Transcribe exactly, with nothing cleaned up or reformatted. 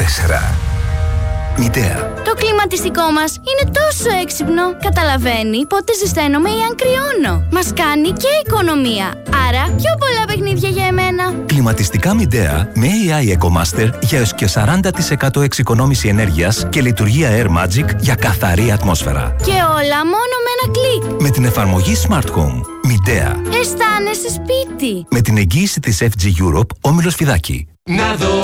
τέσσερα. Μητέα. Το κλιματιστικό μας είναι τόσο έξυπνο. Καταλαβαίνει πότε ζεσταίνομαι ή αν κρυώνω. Μας κάνει και οικονομία. Άρα πιο πολλά παιχνίδια για εμένα. Κλιματιστικά Μητέα με έι άι EcoMaster για έως και σαράντα τοις εκατό εξοικονόμηση ενέργειας και λειτουργία Air Magic για καθαρή ατμόσφαιρα. Και όλα μόνο με ένα κλικ. Με την εφαρμογή Smart Home. Μητέα. Αισθάνεσαι σπίτι. Με την εγγύηση της εφ τζι Europe, Όμιλος Φιδάκη. Να δω